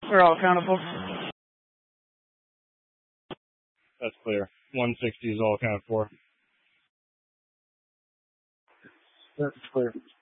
We're all accounted for. That's clear. 160 is all accounted for. That's clear.